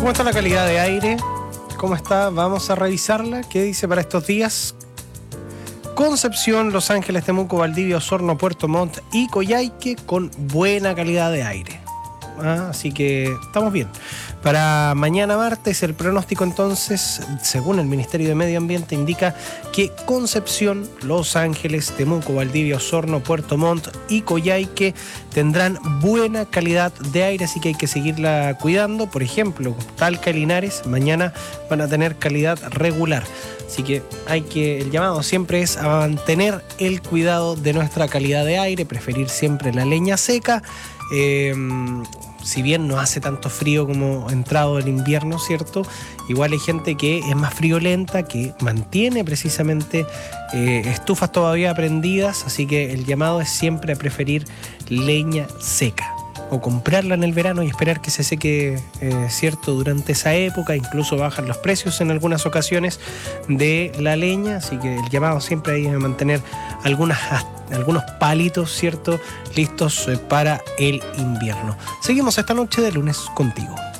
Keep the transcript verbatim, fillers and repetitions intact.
¿Cómo está la calidad de aire? ¿Cómo está? Vamos a revisarla. ¿Qué dice para estos días? Concepción, Los Ángeles, Temuco, Valdivia, Osorno, Puerto Montt y Coyhaique con buena calidad de aire. Ah, así que estamos bien. Para mañana martes el pronóstico entonces, según el Ministerio de Medio Ambiente, indica que Concepción, Los Ángeles, Temuco, Valdivia, Osorno, Puerto Montt y Coyhaique tendrán buena calidad de aire, así que hay que seguirla cuidando. Por ejemplo, Talca y Linares mañana van a tener calidad regular. Así que hay que, el llamado siempre es a mantener el cuidado de nuestra calidad de aire, preferir siempre la leña seca. Eh, si bien no hace tanto frío como entrado el invierno, ¿cierto? Igual hay gente que es más friolenta, que mantiene precisamente eh, estufas todavía prendidas, así que el llamado es siempre a preferir leña seca. O comprarla en el verano y esperar que se seque, eh, cierto, durante esa época. Incluso bajan los precios en algunas ocasiones de la leña, así que el llamado siempre hay a mantener algunas, algunos palitos, cierto, listos para el invierno. Seguimos esta noche de lunes contigo.